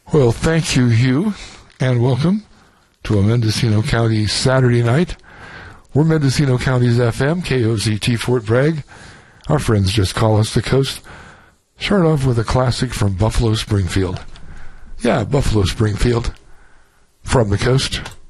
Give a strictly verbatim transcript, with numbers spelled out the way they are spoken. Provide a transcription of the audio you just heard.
Well, thank you, Hugh, and welcome to a Mendocino County Saturday night. We're Mendocino County's F M, K O Z T Fort Bragg. Our friends just call us the Coast. Start off with a classic from Buffalo Springfield. Yeah, Buffalo Springfield. From the Coast.